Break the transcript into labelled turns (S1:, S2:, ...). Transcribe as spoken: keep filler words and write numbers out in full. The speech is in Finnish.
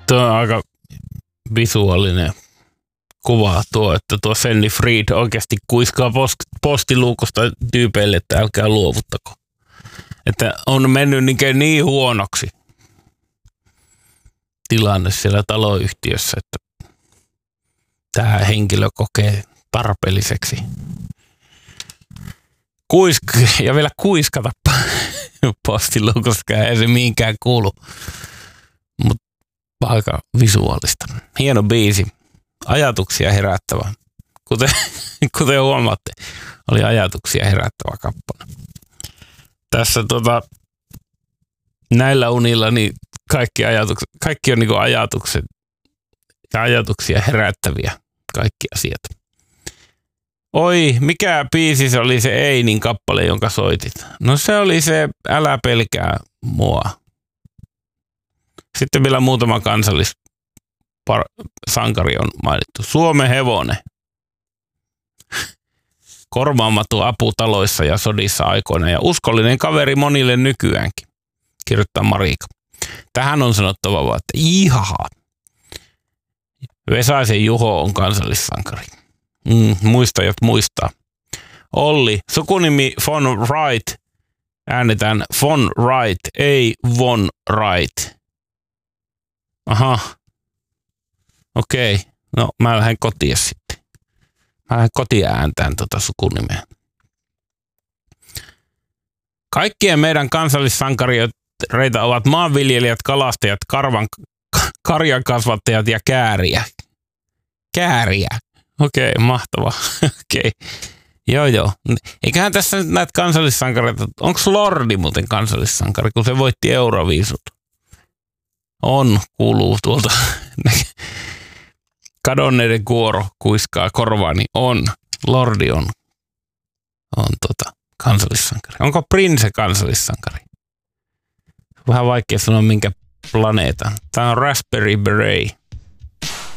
S1: Tuo on aika visuaalinen kuva tuo, että tuo Fanny Fried oikeasti kuiskaa postiluukosta tyypeille, että älkää luovuttako. Että on mennyt niin, niin huonoksi tilanne siellä taloyhtiössä, että tämä henkilö kokee tarpeelliseksi Kuisk- ja vielä kuiskata postiluukosta, ei se mihinkään kuulu, mutta aika visuaalista. Hieno biisi, ajatuksia herättävä, kuten, kuten huomaatte, oli ajatuksia herättävä kappale. Tässä tota, näillä unilla niin kaikki, ajatukset, kaikki on niinku ajatukset ja ajatuksia herättäviä kaikki asiat. Oi, mikä biisi se oli se Einin kappale, jonka soitit? No se oli se Älä pelkää mua. Sitten vielä muutama kansallissankari on mainittu. Suomen hevonen. Korvaamaton apu taloissa ja sodissa aikoina ja uskollinen kaveri monille nykyäänkin, kirjoittaa Marika. Tähän on sanottava vaan, että ihaha. Vesaisen Juho on kansallissankari. Mm, muistajat muistaa. Olli, sukunimi von Wright. Äänetään von Wright, ei von Wright. Aha. Okei. Okay. No mä lähden kotiin sitten. Mä lähden kotiin ääntään tota sukunimeä. Kaikkien meidän kansallissankareita ovat maanviljelijät, kalastajat, karvan, karjankasvattajat ja kääriä. Kääriä. Okei, okay, mahtavaa. Okei. Okay. Joo, joo. Eiköhän tässä nyt näitä kansallissankareita. Onko Lordi muuten kansallissankari, kun se voitti Euroviisut? On, kuuluu tuolta. Kadonneiden kuoro kuiskaa korvaani. On. Lordi on, on tota, kansallissankari. Onko Prince kansallissankari? Vähän vaikea sanoa minkä planeetan. Tämä on Raspberry Beret.